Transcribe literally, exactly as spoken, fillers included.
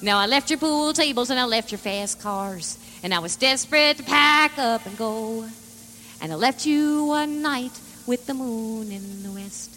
Now I left your pool tables and I left your fast cars, and I was desperate to pack up and go. And I left you one night with the moon in the west.